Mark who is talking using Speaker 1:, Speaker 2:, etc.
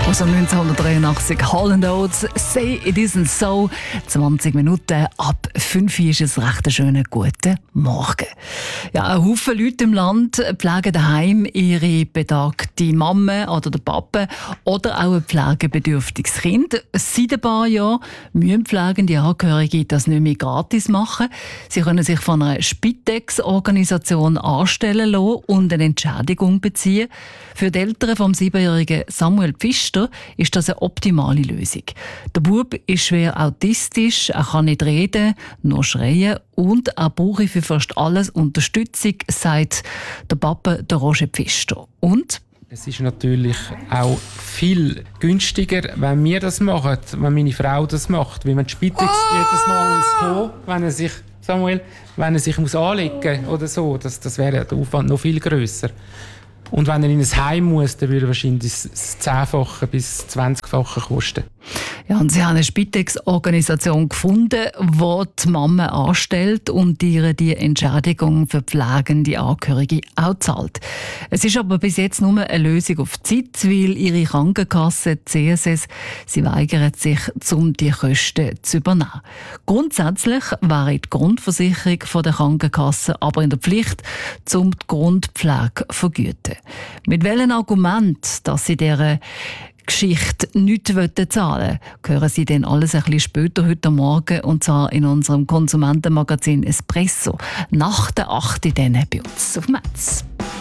Speaker 1: Aus dem 1983 Hall & Oates «Say It Isn't So». 20 Minuten ab 5 Uhr ist es recht ein schöner guten Morgen. Ja, ein Haufen Leute im Land pflegen daheim ihre betagte Mama oder den Papa oder auch ein pflegebedürftiges Kind. Seit ein paar Jahren müssen pflegende Angehörige das nicht mehr gratis machen. Sie können sich von einer Spitex-Organisation anstellen lassen und eine Entschädigung beziehen. Für die Eltern vom 7-jährigen Samuel Pfister ist das eine optimale Lösung. Der Bub ist schwer autistisch, er kann nicht reden, nur schreien und er brauche für fast alles Unterstützung, sagt der Papa, der Roger Pfister. Und
Speaker 2: es ist natürlich auch viel günstiger, wenn wir das machen, wenn meine Frau das macht. Weil man die Spitex jedes Mal muss kommen, wenn er sich muss anlegen muss oder so. Das wäre der Aufwand noch viel grösser. Und wenn er in ein Heim muss, dann würde er wahrscheinlich das 10-fache bis 20-fache kosten.
Speaker 1: Ja, und sie haben eine Spitex-Organisation gefunden, die die Mama anstellt und ihr die Entschädigung für pflegende Angehörige auch zahlt. Es ist aber bis jetzt nur eine Lösung auf Zeit, weil ihre Krankenkasse, die CSS, sie weigert sich, um die Kosten zu übernehmen. Grundsätzlich wäre die Grundversicherung der Krankenkasse aber in der Pflicht, um die Grundpflege zu vergüten. Mit welchem Argument, dass sie dieser Geschichte nichts zahlen wollen, hören Sie dann alles ein bisschen später heute Morgen, und zwar in unserem Konsumentenmagazin Espresso nach der 8 bei uns auf Metz.